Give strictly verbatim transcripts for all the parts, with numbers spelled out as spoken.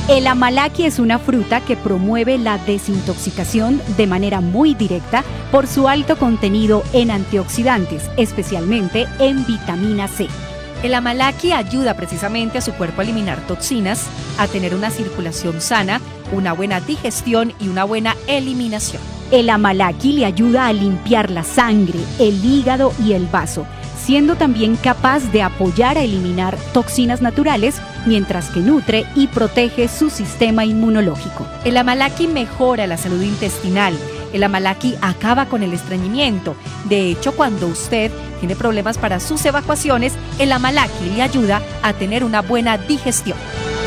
El amalaki es una fruta que promueve la desintoxicación de manera muy directa por su alto contenido en antioxidantes, especialmente en vitamina C. El amalaki ayuda precisamente a su cuerpo a eliminar toxinas, a tener una circulación sana, una buena digestión y una buena eliminación. El amalaki le ayuda a limpiar la sangre, el hígado y el vaso, siendo también capaz de apoyar a eliminar toxinas naturales, mientras que nutre y protege su sistema inmunológico. El amalaki mejora la salud intestinal. El amalaki acaba con el estreñimiento. De hecho, cuando usted tiene problemas para sus evacuaciones, el amalaki le ayuda a tener una buena digestión.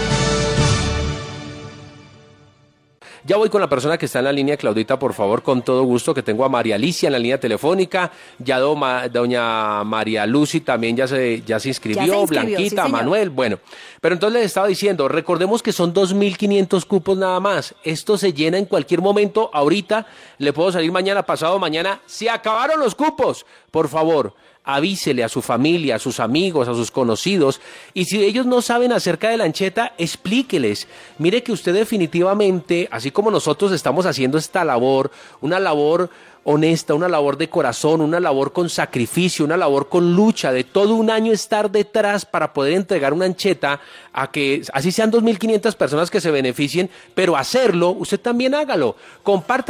Ya voy con la persona que está en la línea, Claudita, por favor, con todo gusto, que tengo a María Alicia en la línea telefónica, ya do, ma, doña María Lucy también ya se, ya se inscribió, ya se inscribió, Blanquita, sí, Manuel, bueno, pero entonces les estaba diciendo, recordemos que son dos mil quinientos cupos nada más, esto se llena en cualquier momento, ahorita, le puedo salir mañana, pasado mañana, se acabaron los cupos, por favor. Avísele a su familia, a sus amigos, a sus conocidos, y si ellos no saben acerca de la ancheta, explíqueles. Mire que usted definitivamente, así como nosotros estamos haciendo esta labor, una labor honesta, una labor de corazón, una labor con sacrificio, una labor con lucha, de todo un año estar detrás para poder entregar una ancheta a que, así sean dos mil quinientas personas que se beneficien, pero hacerlo, usted también hágalo. Comparta